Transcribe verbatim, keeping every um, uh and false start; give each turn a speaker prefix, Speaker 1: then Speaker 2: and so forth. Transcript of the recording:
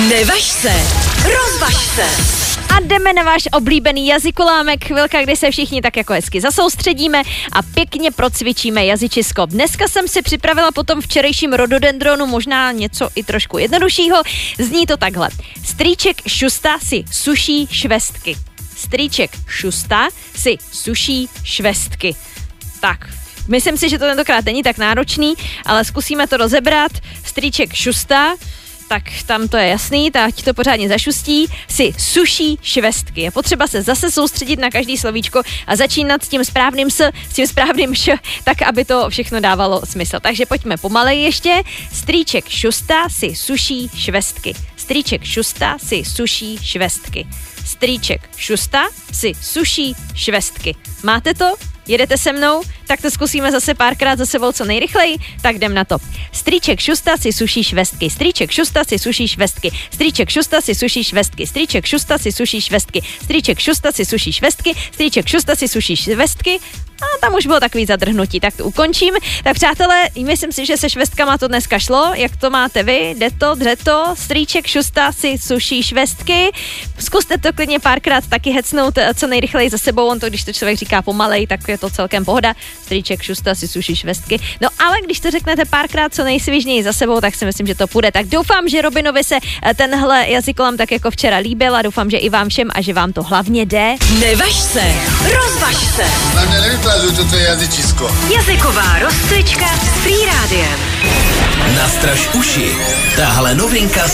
Speaker 1: Nevaž se, rozvaž se.
Speaker 2: A jdeme na váš oblíbený jazykolámek, chvilka, kdy se všichni tak jako hezky zasoustředíme a pěkně procvičíme jazyčisko. Dneska jsem si připravila po tom včerejším rododendronu možná něco i trošku jednoduššího. Zní to takhle. Strýček Šusta si suší švestky. Strýček Šusta si suší švestky. Tak, myslím si, že to tentokrát není tak náročný, ale zkusíme to rozebrat. Strýček Šusta, tak tam to je jasný, tak to pořádně zašustí, si suší švestky. Je potřeba se zase soustředit na každý slovíčko a začínat s tím správným s, s tím správným š, tak aby to všechno dávalo smysl. Takže pojďme pomalej ještě. Strýček Šusta si suší švestky. Strýček Šusta si suší švestky. Strýček Šusta si suší švestky. Máte to? Jedete se mnou? Tak to zkusíme zase párkrát za sebou co nejrychleji, tak jdem na to. Strýček Šusta si suší švestky. Strýček Šusta si suší švestky. Strýček Šusta si suší švestky. Strýček Šusta si suší švestky. Strýček Šusta si suší švestky. Strýček Šusta si suší švestky. A tam už bylo takový zadrhnutí, tak to ukončím. Tak přátelé, myslím si, že se švestkama to dneska šlo. Jak to máte vy? Jde to, dře to? Strýček Šusta si suší švestky. Zkuste to klidně párkrát taky hecnout co nejrychleji za sebou. On to, když to člověk říká pomalej, tak je to celkem pohoda. Strýček Šusta si suší švestky. No ale když to řeknete párkrát co nejsvižněji za sebou, tak si myslím, že to půjde. Tak doufám, že Robinovi se tenhle jazykolam tak jako včera líbil a doufám, že i vám všem a že vám to hlavně jde.
Speaker 1: Nevaž se, rozvaž se.
Speaker 3: Na mě nevyplazuj toto jazyčisko.
Speaker 1: Jazyková rozcvička s Free Rádiem.
Speaker 4: Nastraž uši. Tahle novinka